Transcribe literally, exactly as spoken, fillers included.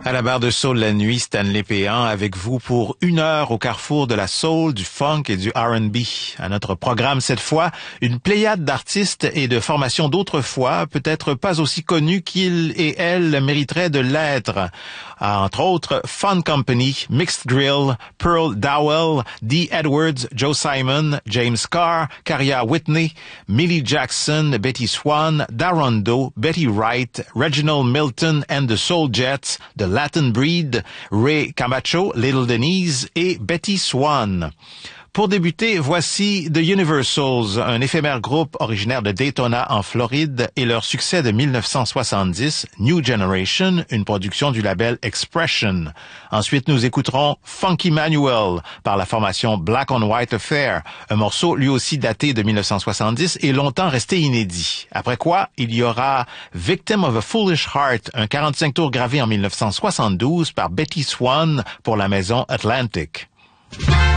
À la barre de soul la nuit, Stanley Péan avec vous pour une heure au carrefour de la soul, du funk et du R and B. À notre programme cette fois, une pléiade d'artistes et de formations d'autrefois, peut-être pas aussi connus qu'ils et elles mériteraient de l'être. Entre autres, Fun Company, Mixed Grill, Pearl Dowell, Dee Edwards, Joe Simon, James Carr, Caria Whitney, Millie Jackson, Betty Swan, Darondo, Betty Wright, Reginald Milton and the Soul Jets, The Latin Breed, Ray Camacho, Little Denise et Betty Swan. Pour débuter, voici The Universals, un éphémère groupe originaire de Daytona en Floride et leur succès de mille neuf cent soixante-dix, New Generation, une production du label Expression. Ensuite, nous écouterons Funky Manuel par la formation Black on White Affair, un morceau lui aussi daté de mille neuf cent soixante-dix et longtemps resté inédit. Après quoi, il y aura Victim of a Foolish Heart, un quarante-cinq tours gravé en mille neuf cent soixante-douze par Betty Swan pour la maison Atlantic.